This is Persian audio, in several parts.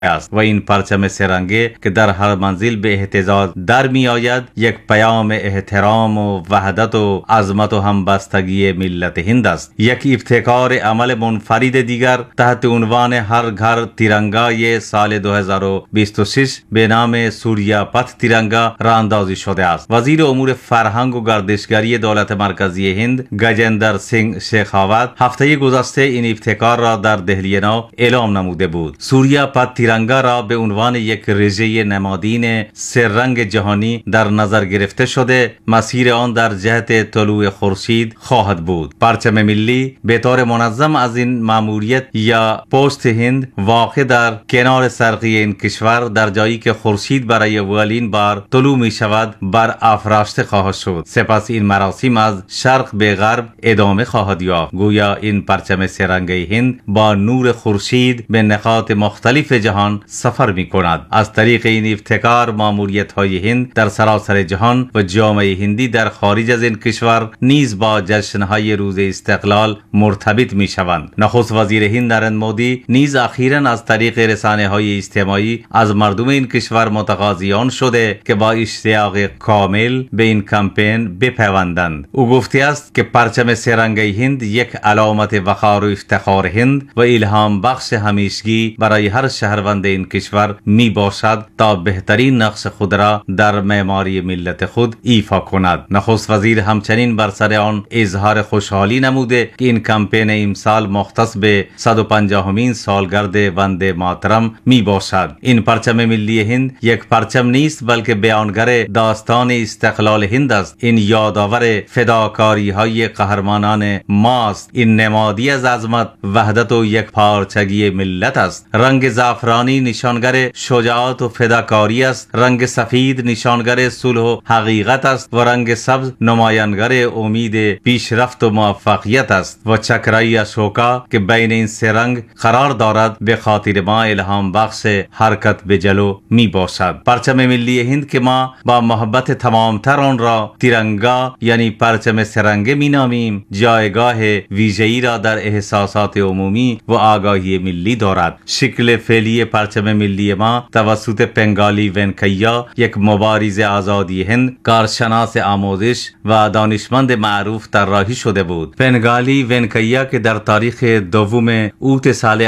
است و این پرچم سه‌رنگه که در هر منزل به اهتزاز در می آید یک پیام احترام و وحدت و عظمت و همبستگی ملت هند است. یک ابتکار عمل منفرد دیگر تحت عنوان هر گھر تیرنگای سال 2026 به نام سوریا پت تیرنگا راه اندازی شده است. وزیر امور فرهنگ و گردشگری دولت مرکزی هند گجندر سینگ شیخاوت هفته گذشته این ابتکار را در دهلی نو اعلام نموده بود. سوریا پت تیرنگا را به عنوان یک رژه نمادین سه‌رنگ جهانی در نظر گرفته شده مسیر آن در جهت طلوع خورشید خواهد بود. پرچم ملی به طور منظم از این ماموریت یا پست هند واقع در کنار شرقی این کشور در جایی که خورشید برای اولین بار طلوع می شود بر افراشته خواهد شد. سپس این مراسم از شرق به غرب ادامه خواهد یافت. گویا این پرچم سه‌رنگ هند با نور خورشید به نقاط مختلف جهان سفر می کند. از طریق این ابتکار ماموریت های هند در سراسر جهان و جامعه هندی در خارج از این کشور نیز با جشن های روز استقلال مرتبط می شوند. نخست وزیر هند نریندر مودی نیز اخیراً از طریق رسانه های اجتماعی از مردم این کشور متقاضی آن شده که با اشتیاق کامل به این کمپین بپیوندند. او گفته است که پرچم سه‌رنگ هند یک علامت وقار و افتخار هند و الهام بخش همیشگی برای هر شهروند این کشور می باشد تا بهترین نقش خود را در معماری ملت خود ایفا کند. نخست وزیر همچنین بر سر آن اظهار خوشحالی نموده که این کمپین امسال مختص به 150مین سالگرد وندے ماترم می باشد. این پرچم ملی هند یک پرچم نیست بلکه بیانگر داستان استقلال هند است. این یادآور فداکاری های قهرمانان ماست. این نمادی از عظمت، وحدت و یک پارچگی ملت است. رنگ زعفرانی نشانگر شجاعت و فداکاری است. رنگ سفید نشانگر صلح و حقیقت است و رنگ سبز نمایانگر امید پیشرفت و موفقیت است و چکرای اشوکا که بین این سه رنگ قرار دارد به خاطر ما الهام بخش حرکت به جلو می باشد. پرچم ملی هند که ما با محبت تمامتر آن را تیرنگا یعنی پرچم سه‌رنگه می نامیم جایگاه ویژه‌ای را در احساسات عمومی و آگاهی ملی دارد. شکل فعلی پرچم ملی ما توسط پنگالی ونکیا یک مبارز آزادی هند کارشناس آموزش و دانشمند معروف طراحی شده بود. پنگالی ونکیا که در تاریخ دوم اوت سال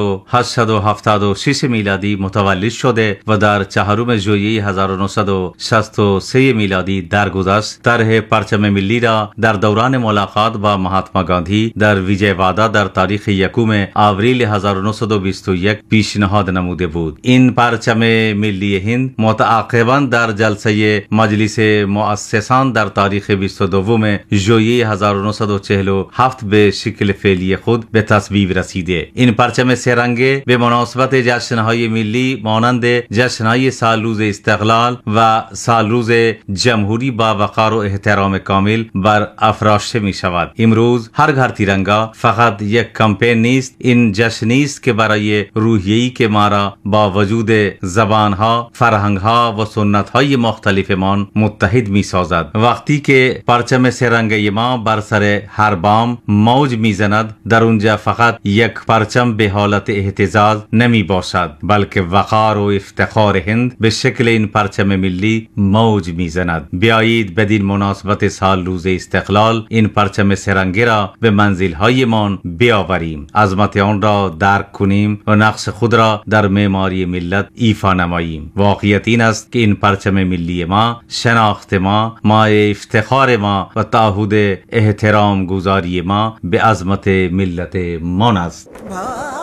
1876 میلادی متولد شده و در 4 ژوئیه 1963 میلادی درگذشت، طرح پرچم ملی را در دوران ملاقات با مهاتما گاندھی در ویجیوادا در تاریخ 1 آوریل 1921 پیشنهاد نموده بود. این پرچم ملی هند متعاقباً در جلسه مجلس مؤسسان در تاریخ 22 ژوئیه 1947 به شکل فعلی خود به تصویب رسیده. این پرچم سه‌رنگه به مناسبت جشن‌های ملی مانند جشن‌های سالروز استقلال و سالروز جمهوری با وقار و احترام کامل بر افراشته می شود. امروز هر گھر تیرنگا فقط یک کمپین نیست، این جشنی است که برای روحیه‌ای که ما را با وجود زبانها، فرهنگها و سنت‌های مختلفمان متحد می سازد. وقتی که پرچم سه‌رنگه ما بر سر هر بام موج می زند، در اونجا فقط یک پرچم به حالت اهتزاز نمی باشد بلکه وقار و افتخار هند به شکل این پرچم ملی موج می زند. بیایید بدین مناسبت سال روز استقلال این پرچم سه‌رنگه را به منزل‌های من بیاوریم، عظمت آن را درک کنیم و نقش خود را در معماری ملت ایفا نماییم. واقعیت این است که این پرچم ملی ما شناخت ما، مایه افتخار ما و تعهد احترام گذاری ما به عظمت ملت من است.